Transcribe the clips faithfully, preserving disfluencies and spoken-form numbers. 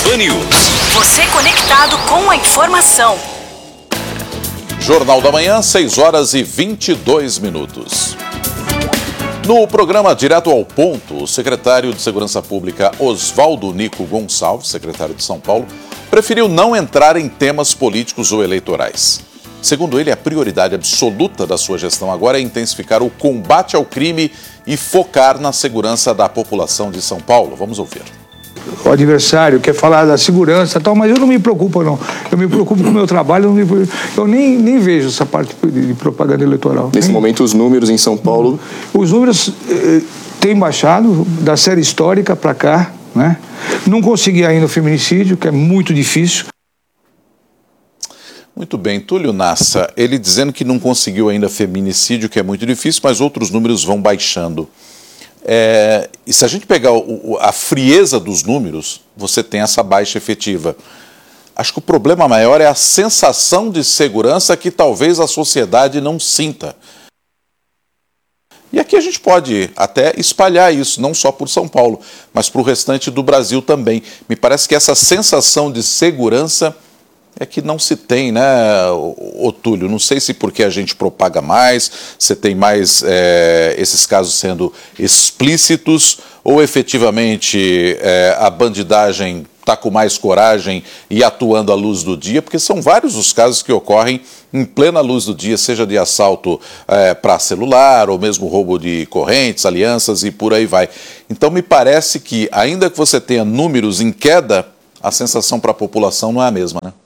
Pan News. Você conectado com a informação. Jornal da Manhã, seis horas e vinte e dois minutos. No programa Direto ao Ponto, o secretário de Segurança Pública Oswaldo Nico Gonçalves, secretário de São Paulo, preferiu não entrar em temas políticos ou eleitorais. Segundo ele, a prioridade absoluta da sua gestão agora é intensificar o combate ao crime e focar na segurança da população de São Paulo. Vamos ouvir. O adversário quer falar da segurança e tal, mas eu não me preocupo, não. Eu me preocupo com o meu trabalho, eu, me, eu nem, nem vejo essa parte de propaganda eleitoral. Nesse nem... momento, os números em São Paulo... Os números eh, têm baixado da série histórica para cá, né? Não consegui ainda o feminicídio, que é muito difícil. Muito bem, Túlio Nassa, ele dizendo que não conseguiu ainda feminicídio, que é muito difícil, mas outros números vão baixando. É, e se a gente pegar o, a frieza dos números, você tem essa baixa efetiva. Acho que o problema maior é a sensação de segurança que talvez a sociedade não sinta. E aqui a gente pode até espalhar isso, não só por São Paulo, mas para o restante do Brasil também. Me parece que essa sensação de segurança é que não se tem, né, ô Túlio? Não sei se porque a gente propaga mais, você tem mais é, esses casos sendo explícitos, ou efetivamente é, a bandidagem está com mais coragem e atuando à luz do dia, porque são vários os casos que ocorrem em plena luz do dia, seja de assalto é, para celular, ou mesmo roubo de correntes, alianças e por aí vai. Então me parece que, ainda que você tenha números em queda, a sensação para a população não é a mesma, né?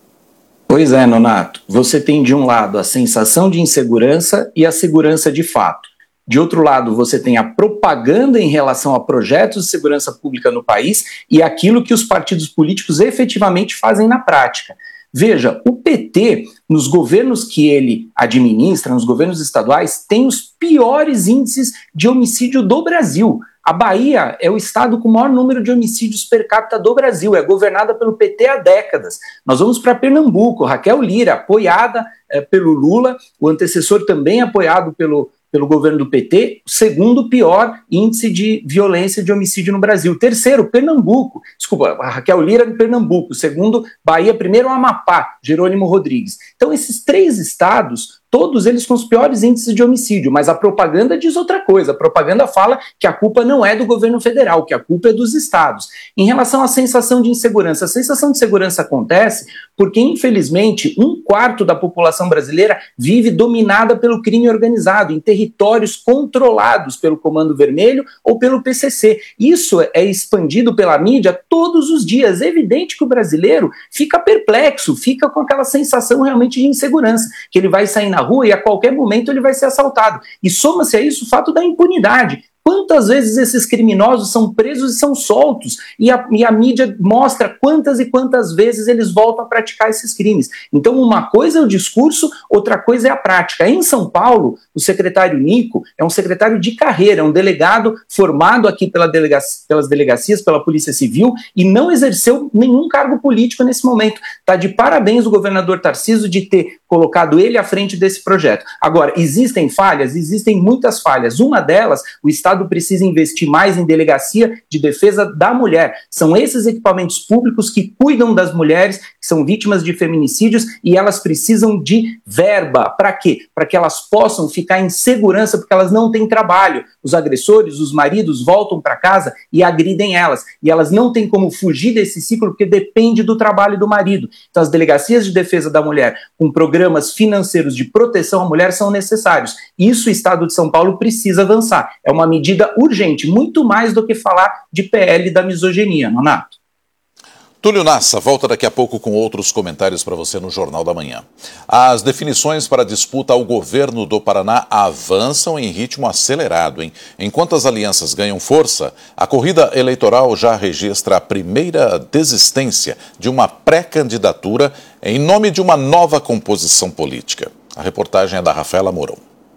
Pois é, Nonato. Você tem de um lado a sensação de insegurança e a segurança de fato. De outro lado, você tem a propaganda em relação a projetos de segurança pública no país e aquilo que os partidos políticos efetivamente fazem na prática. Veja, o P T, nos governos que ele administra, nos governos estaduais, tem os piores índices de homicídio do Brasil. A Bahia é o estado com o maior número de homicídios per capita do Brasil, é governada pelo P T há décadas. Nós vamos para Pernambuco, Raquel Lira, apoiada é, pelo Lula, o antecessor também apoiado pelo, pelo governo do P T, segundo pior índice de violência de homicídio no Brasil. Terceiro, Pernambuco, desculpa, a Raquel Lira de Pernambuco. Segundo, Bahia, primeiro, Amapá, Jerônimo Rodrigues. Então, esses três estados, todos eles com os piores índices de homicídio, mas a propaganda diz outra coisa. A propaganda fala que a culpa não é do governo federal, que a culpa é dos estados. Em relação à sensação de insegurança, a sensação de segurança acontece porque, infelizmente, um quarto da população brasileira vive dominada pelo crime organizado, em territórios controlados pelo Comando Vermelho ou pelo P C C. Isso é expandido pela mídia todos os dias. É evidente que o brasileiro fica perplexo, fica com aquela sensação realmente de insegurança, que ele vai sair na rua e a qualquer momento ele vai ser assaltado. E soma-se a isso o fato da impunidade. Quantas vezes esses criminosos são presos e são soltos, e a, e a mídia mostra quantas e quantas vezes eles voltam a praticar esses crimes. Então, uma coisa é o discurso, outra coisa é a prática. Em São Paulo, o secretário Nico é um secretário de carreira, é um delegado formado aqui pela delega- pelas delegacias, pela Polícia Civil, e não exerceu nenhum cargo político nesse momento. Está de parabéns o governador Tarcísio de ter colocado ele à frente desse projeto. Agora, existem falhas? Existem muitas falhas. Uma delas, o Estado precisa investir mais em delegacia de defesa da mulher. São esses equipamentos públicos que cuidam das mulheres que são vítimas de feminicídios e elas precisam de verba. Para quê? Para que elas possam ficar em segurança, porque elas não têm trabalho. Os agressores, os maridos voltam para casa e agridem elas. E elas não têm como fugir desse ciclo porque depende do trabalho do marido. Então, as delegacias de defesa da mulher, com programas financeiros de proteção à mulher, são necessários. Isso o Estado de São Paulo precisa avançar. É uma medida urgente, muito mais do que falar de P L da misoginia, Nonato. Túlio Nassa volta daqui a pouco com outros comentários para você no Jornal da Manhã. As definições para a disputa ao governo do Paraná avançam em ritmo acelerado, hein? Enquanto as alianças ganham força, a corrida eleitoral já registra a primeira desistência de uma pré-candidatura em nome de uma nova composição política. A reportagem é da Rafaela Mourão.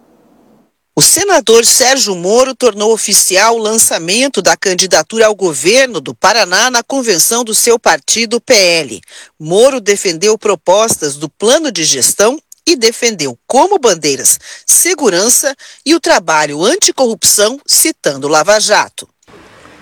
O senador Sérgio Moro tornou oficial o lançamento da candidatura ao governo do Paraná na convenção do seu partido P L. Moro defendeu propostas do plano de gestão e defendeu como bandeiras segurança e o trabalho anticorrupção, citando Lava Jato.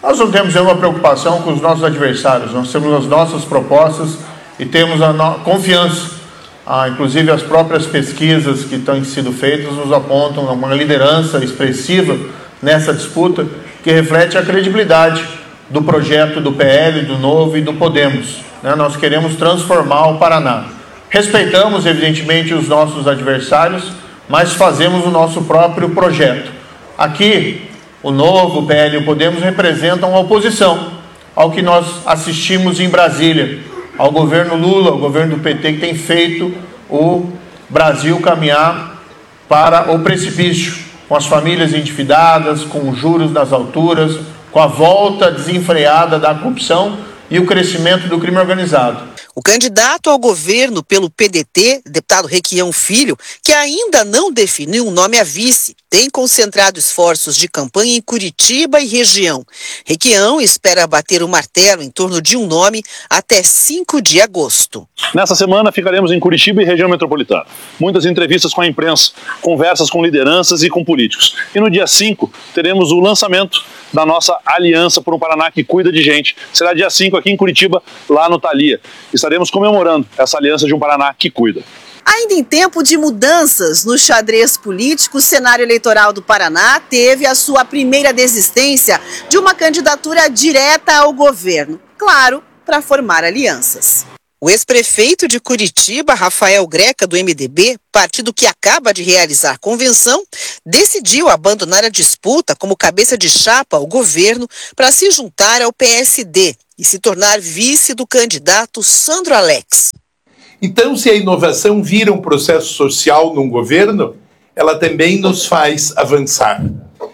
Nós não temos nenhuma preocupação com os nossos adversários, nós temos as nossas propostas e temos a no... confiança. Ah, inclusive as próprias pesquisas que estão sendo feitas nos apontam uma liderança expressiva nessa disputa que reflete a credibilidade do projeto do P L, do Novo e do Podemos. Né? Nós queremos transformar o Paraná. Respeitamos, evidentemente, os nossos adversários, mas fazemos o nosso próprio projeto. Aqui, o Novo, o P L e o Podemos representam a oposição ao que nós assistimos em Brasília, ao governo Lula, ao governo do P T, que tem feito o Brasil caminhar para o precipício, com as famílias endividadas, com juros nas alturas, com a volta desenfreada da corrupção e o crescimento do crime organizado. O candidato ao governo pelo P D T, deputado Requião Filho, que ainda não definiu um nome a vice, tem concentrado esforços de campanha em Curitiba e região. Requião espera bater o martelo em torno de um nome até cinco de agosto. Nessa semana ficaremos em Curitiba e região metropolitana. Muitas entrevistas com a imprensa, conversas com lideranças e com políticos. E no dia cinco teremos o lançamento da nossa Aliança por um Paraná que cuida de gente. Será dia cinco aqui em Curitiba, lá no Thalia. Estaremos comemorando essa aliança de um Paraná que cuida. Ainda em tempo de mudanças no xadrez político, o cenário eleitoral do Paraná teve a sua primeira desistência de uma candidatura direta ao governo. Claro, para formar alianças. O ex-prefeito de Curitiba, Rafael Greca, do M D B, partido que acaba de realizar convenção, decidiu abandonar a disputa como cabeça de chapa ao governo para se juntar ao P S D e se tornar vice do candidato Sandro Alex. Então, se a inovação vira um processo social num governo, ela também nos faz avançar.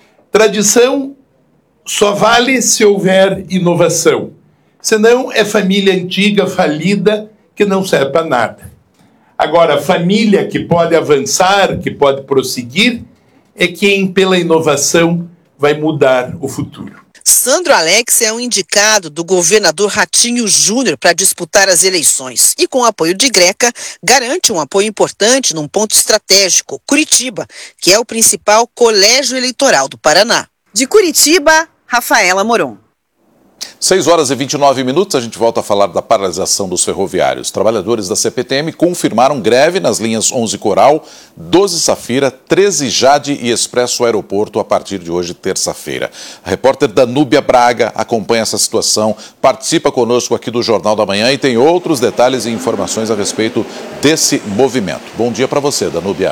Tradição só vale se houver inovação. Senão é família antiga, falida, que não serve para nada. Agora, família que pode avançar, que pode prosseguir, é quem, pela inovação, vai mudar o futuro. Sandro Alex é um indicado do governador Ratinho Júnior para disputar as eleições e, com o apoio de Greca, garante um apoio importante num ponto estratégico, Curitiba, que é o principal colégio eleitoral do Paraná. De Curitiba, Rafaela Moron. seis horas e vinte e nove minutos, a gente volta a falar da paralisação dos ferroviários. Trabalhadores da C P T M confirmaram greve nas linhas onze Coral, doze Safira, treze Jade e Expresso Aeroporto a partir de hoje, terça-feira. A repórter Danúbia Braga acompanha essa situação, participa conosco aqui do Jornal da Manhã e tem outros detalhes e informações a respeito desse movimento. Bom dia para você, Danúbia.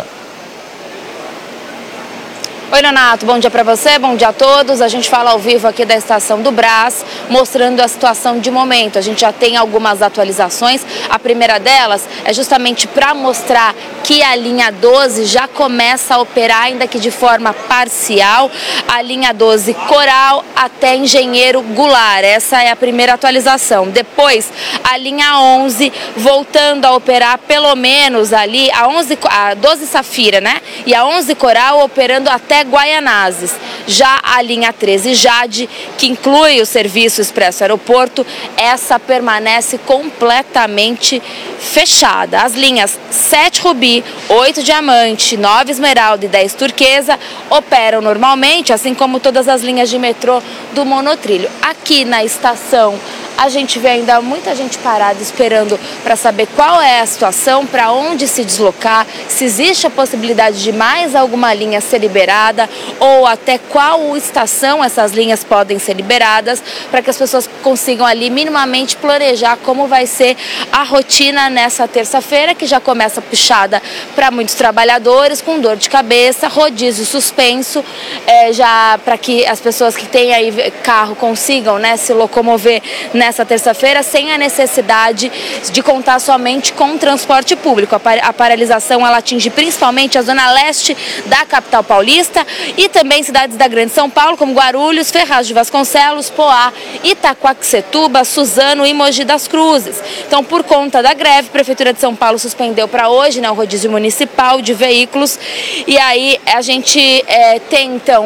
Oi, Nonato, bom dia para você, bom dia a todos. A gente fala ao vivo aqui da estação do Brás, mostrando a situação de momento. A gente já tem algumas atualizações. A primeira delas é justamente para mostrar que a linha doze já começa a operar, ainda que de forma parcial, a linha doze Coral até Engenheiro Goulart. Essa é a primeira atualização. Depois, a linha onze voltando a operar pelo menos ali, a, onze, a doze Safira, né? E a onze Coral operando até Guaianazes. Já a linha treze Jade, que inclui o serviço Expresso Aeroporto, essa permanece completamente fechada. As linhas sete Rubi, oito Diamante, nove Esmeralda e dez Turquesa operam normalmente, assim como todas as linhas de metrô do monotrilho. Aqui na estação, a gente vê ainda muita gente parada esperando para saber qual é a situação, para onde se deslocar, se existe a possibilidade de mais alguma linha ser liberada ou até qual estação essas linhas podem ser liberadas, para que as pessoas consigam ali minimamente planejar como vai ser a rotina nessa terça-feira, que já começa puxada para muitos trabalhadores, com dor de cabeça, rodízio suspenso, é, já para que as pessoas que têm aí carro consigam, né, se locomover nessa terça-feira sem a necessidade de contar somente com transporte público. A paralisação ela atinge principalmente a zona leste da capital paulista e também cidades da Grande São Paulo, como Guarulhos, Ferraz de Vasconcelos, Poá, Itaquaquecetuba, Suzano e Mogi das Cruzes. Então, por conta da greve, a Prefeitura de São Paulo suspendeu para hoje, né, o rodízio municipal de veículos, e aí a gente é, tem então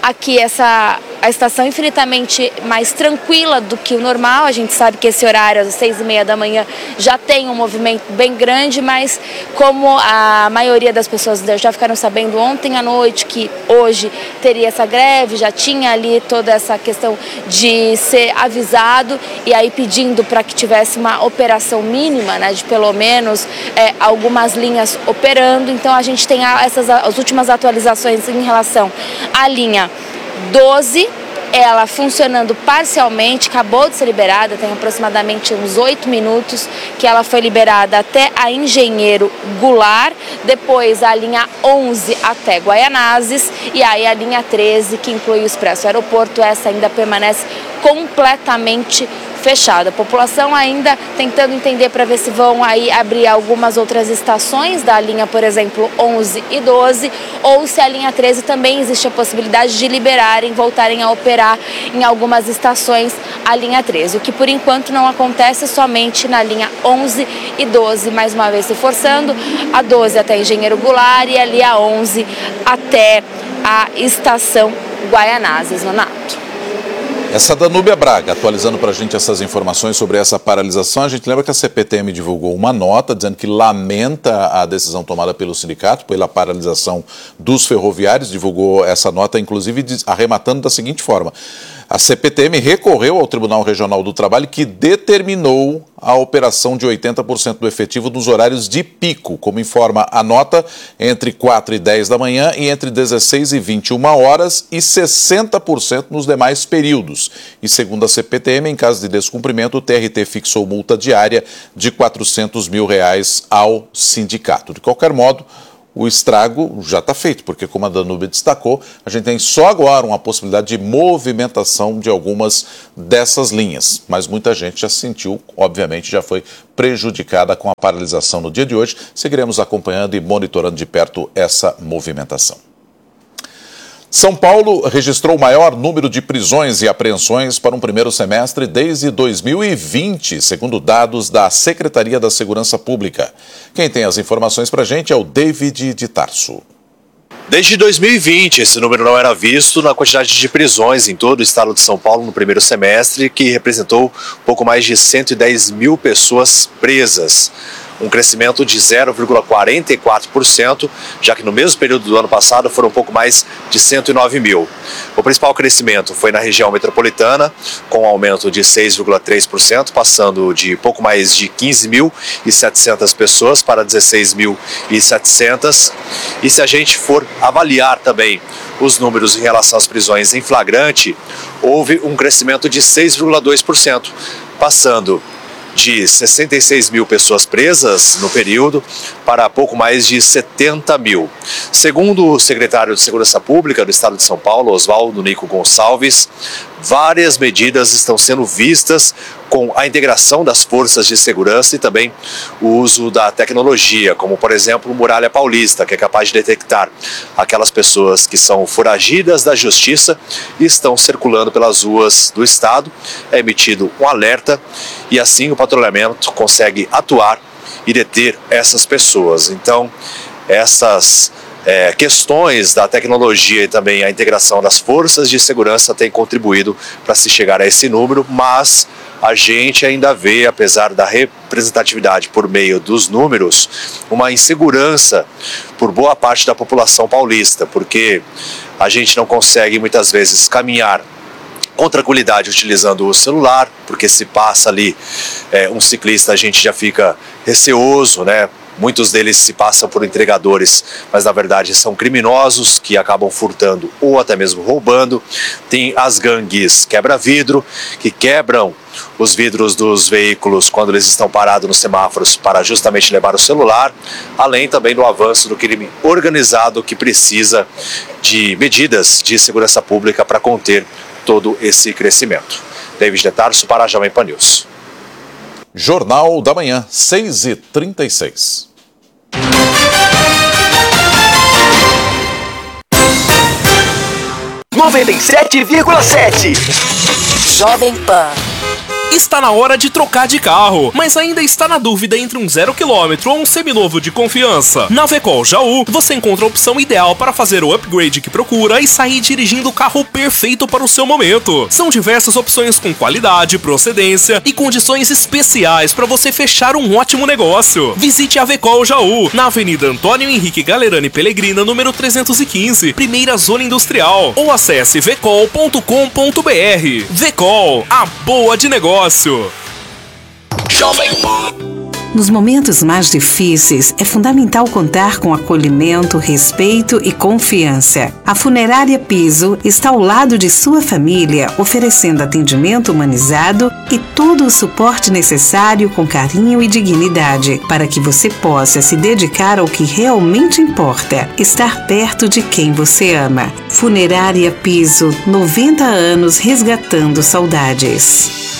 aqui essa a estação infinitamente mais tranquila do que o normal. A gente sabe que esse horário, às seis e meia da manhã, já tem um movimento bem grande, mas como a maioria das pessoas já ficaram sabendo ontem à noite que hoje teria essa greve, já tinha ali toda essa questão de ser avisado e aí pedindo para que tivesse uma operação mínima, né, de pelo menos é, algumas linhas operando. Então a gente tem essas as últimas atualizações em relação à linha doze, ela funcionando parcialmente, acabou de ser liberada, tem aproximadamente uns oito minutos que ela foi liberada até a Engenheiro Goulart, depois a linha onze até Guaianazes e aí a linha treze, que inclui o Expresso Aeroporto, essa ainda permanece completamente fechada. A população ainda tentando entender para ver se vão aí abrir algumas outras estações da linha, por exemplo, onze e doze, ou se a linha treze também existe a possibilidade de liberarem, voltarem a operar em algumas estações a linha treze, o que por enquanto não acontece somente na linha onze e doze, mais uma vez se forçando, a doze até Engenheiro Goulart e ali a onze até a estação Guaianazes, Nonato. Essa Danúbia Braga, atualizando para a gente essas informações sobre essa paralisação, a gente lembra que a C P T M divulgou uma nota dizendo que lamenta a decisão tomada pelo sindicato, pela paralisação dos ferroviários, divulgou essa nota, inclusive arrematando da seguinte forma: a C P T M recorreu ao Tribunal Regional do Trabalho, que determinou a operação de oitenta por cento do efetivo nos horários de pico, como informa a nota, entre quatro e dez da manhã e entre dezesseis e vinte e uma horas e sessenta por cento nos demais períodos. E segundo a C P T M, em caso de descumprimento, o T R T fixou multa diária de quatrocentos mil reais ao sindicato. De qualquer modo, o estrago já está feito, porque como a Danúbia destacou, a gente tem só agora uma possibilidade de movimentação de algumas dessas linhas, mas muita gente já sentiu, obviamente já foi prejudicada com a paralisação no dia de hoje. Seguiremos acompanhando e monitorando de perto essa movimentação. São Paulo registrou o maior número de prisões e apreensões para um primeiro semestre desde dois mil e vinte, segundo dados da Secretaria da Segurança Pública. Quem tem as informações para a gente é o David de Tarso. Desde dois mil e vinte, esse número não era visto na quantidade de prisões em todo o estado de São Paulo no primeiro semestre, que representou pouco mais de cento e dez mil pessoas presas. Um crescimento de zero vírgula quarenta e quatro por cento, já que no mesmo período do ano passado foram um pouco mais de cento e nove mil. O principal crescimento foi na região metropolitana, com um aumento de seis vírgula três por cento, passando de pouco mais de quinze mil e setecentas pessoas para dezesseis mil e setecentas. E se a gente for avaliar também os números em relação às prisões em flagrante, houve um crescimento de seis vírgula dois por cento, passando de sessenta e seis mil pessoas presas no período para pouco mais de setenta mil. Segundo o secretário de Segurança Pública do Estado de São Paulo, Oswaldo Nico Gonçalves, várias medidas estão sendo vistas com a integração das forças de segurança e também o uso da tecnologia, como por exemplo o Muralha Paulista, que é capaz de detectar aquelas pessoas que são foragidas da justiça e estão circulando pelas ruas do estado. É emitido um alerta e assim o patrulhamento consegue atuar e deter essas pessoas. Então, essas é, questões da tecnologia e também a integração das forças de segurança têm contribuído para se chegar a esse número, mas a gente ainda vê, apesar da representatividade por meio dos números, uma insegurança por boa parte da população paulista, porque a gente não consegue muitas vezes caminhar com tranquilidade utilizando o celular, porque se passa ali é, um ciclista, a gente já fica receoso, né? Muitos deles se passam por entregadores, mas na verdade são criminosos que acabam furtando ou até mesmo roubando. Tem as gangues quebra-vidro, que quebram os vidros dos veículos quando eles estão parados nos semáforos para justamente levar o celular, além também do avanço do crime organizado, que precisa de medidas de segurança pública para conter todo esse crescimento. David de Tarso para a Jovem Pan News. Jornal da Manhã, seis e trinta e seis. noventa e sete vírgula sete. Jovem Pan Está na hora de trocar de carro, mas ainda está na dúvida entre um zero quilômetro ou um seminovo de confiança? Na Vecol Jaú, você encontra a opção ideal para fazer o upgrade que procura e sair dirigindo o carro perfeito para o seu momento. São diversas opções com qualidade, procedência e condições especiais para você fechar um ótimo negócio. Visite a Vecol Jaú, na Avenida Antônio Henrique Galerani Pellegrina, número trezentos e quinze, primeira zona industrial, ou acesse vecol ponto com ponto br. Vecol, a boa de negócio. Nos momentos mais difíceis, é fundamental contar com acolhimento, respeito e confiança. A Funerária Piso está ao lado de sua família, oferecendo atendimento humanizado e todo o suporte necessário com carinho e dignidade, para que você possa se dedicar ao que realmente importa, estar perto de quem você ama. Funerária Piso, noventa anos resgatando saudades.